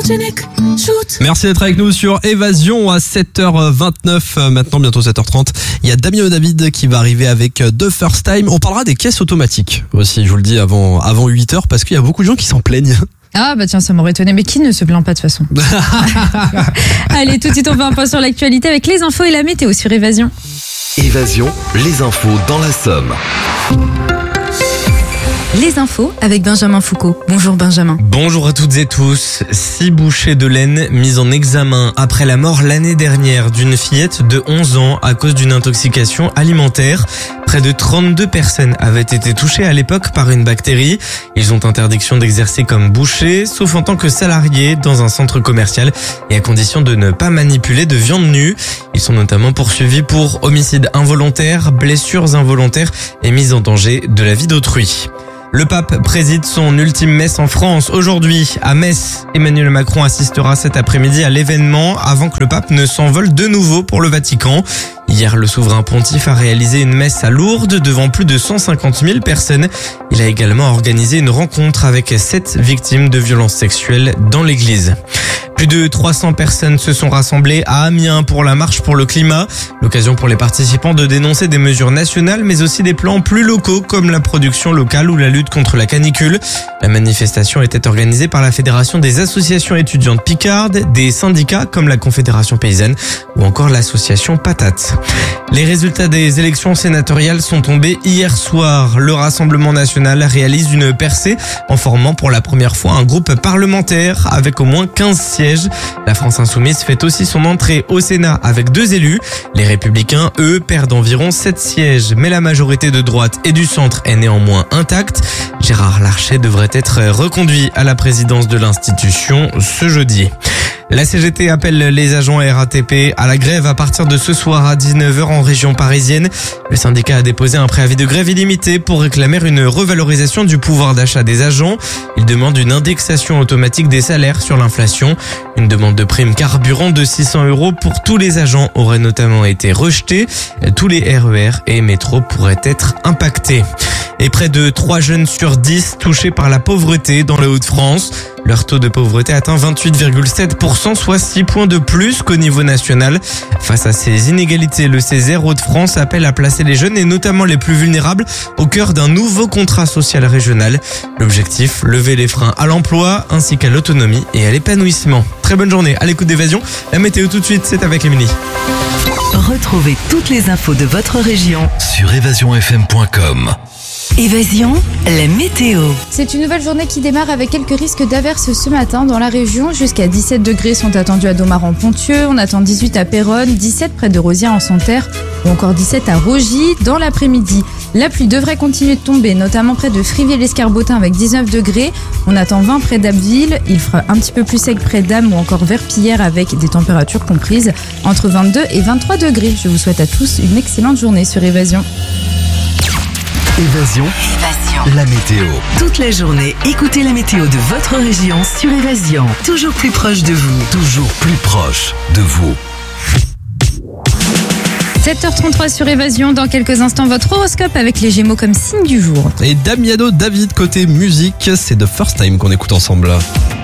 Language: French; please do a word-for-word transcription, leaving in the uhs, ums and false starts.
Photogenic, shoot. Merci d'être avec nous sur Évasion à sept heures vingt-neuf, maintenant bientôt sept heures trente. Il y a Damien David qui va arriver avec The First Time. On parlera des caisses automatiques aussi, je vous le dis, avant, avant huit heures, parce qu'il y a beaucoup de gens qui s'en plaignent. Ah bah tiens, ça m'aurait étonné, mais qui ne se plaint pas de toute façon. Allez, tout de suite on fait un point sur l'actualité avec les infos et la météo sur Évasion. Évasion, les infos dans la Somme. Les infos avec Benjamin Foucault. Bonjour Benjamin. Bonjour à toutes et tous. Six bouchers de laine mis en examen après la mort l'année dernière d'une fillette de onze ans à cause d'une intoxication alimentaire. Près de trente-deux personnes avaient été touchées à l'époque par une bactérie. Ils ont interdiction d'exercer comme bouchers, sauf en tant que salariés dans un centre commercial et à condition de ne pas manipuler de viande nue. Ils sont notamment poursuivis pour homicide involontaire, blessures involontaires et mise en danger de la vie d'autrui. Le pape préside son ultime messe en France. Aujourd'hui, à Metz, Emmanuel Macron assistera cet après-midi à l'événement avant que le pape ne s'envole de nouveau pour le Vatican. Hier, le souverain pontife a réalisé une messe à Lourdes devant plus de cent cinquante mille personnes. Il a également organisé une rencontre avec sept victimes de violences sexuelles dans l'église. Plus de trois cents personnes se sont rassemblées à Amiens pour la marche pour le climat. L'occasion pour les participants de dénoncer des mesures nationales mais aussi des plans plus locaux comme la production locale ou la lutte contre la canicule. La manifestation était organisée par la Fédération des associations étudiantes picardes, des syndicats comme la Confédération paysanne ou encore l'association Patate. Les résultats des élections sénatoriales sont tombés hier soir. Le Rassemblement national réalise une percée en formant pour la première fois un groupe parlementaire avec au moins quinze sièges. La France Insoumise fait aussi son entrée au Sénat avec deux élus. Les Républicains, eux, perdent environ sept sièges. Mais la majorité de droite et du centre est néanmoins intacte. Gérard Larcher devrait être reconduit à la présidence de l'institution ce jeudi. La C G T appelle les agents R A T P à la grève à partir de ce soir à dix-neuf heures en région parisienne. Le syndicat a déposé un préavis de grève illimité pour réclamer une revalorisation du pouvoir d'achat des agents. Il demande une indexation automatique des salaires sur l'inflation. Une demande de prime carburant de six cents euros pour tous les agents aurait notamment été rejetée. Tous les R E R et métros pourraient être impactés. Et près de trois jeunes sur dix touchés par la pauvreté dans les Hauts-de-France. Leur taux de pauvreté atteint vingt-huit virgule sept pour cent, soit six points de plus qu'au niveau national. Face à ces inégalités, le Césaire Hauts-de-France appelle à placer les jeunes et notamment les plus vulnérables au cœur d'un nouveau contrat social régional. L'objectif, lever les freins à l'emploi ainsi qu'à l'autonomie et à l'épanouissement. Très bonne journée à l'écoute d'Évasion. La météo tout de suite, c'est avec Émilie. Retrouvez toutes les infos de votre région Sur évasion f m point com. Évasion, la météo. C'est une nouvelle journée qui démarre avec quelques risques d'averses ce matin dans la région. Jusqu'à dix-sept degrés sont attendus à Domaran-Ponthieu. On attend dix-huit à Péronne, dix-sept près de Rosières en Santerre ou encore dix-sept à Rogy dans l'après-midi. La pluie devrait continuer de tomber, notamment près de Friville-l'Escarbotin avec dix-neuf degrés. On attend vingt près d'Abbeville. Il fera un petit peu plus sec près d'Am ou encore Verpillière avec des températures comprises entre vingt-deux et vingt-trois degrés. Je vous souhaite à tous une excellente journée sur Évasion. Évasion, Évasion, la météo. toute la journée, écoutez la météo de votre région sur Évasion. Toujours plus proche de vous. Toujours plus proche de vous. sept heures trente-trois sur Évasion. Dans quelques instants, votre horoscope avec les Gémeaux comme signe du jour. Et Damiano David côté musique, c'est The First Time qu'on écoute ensemble.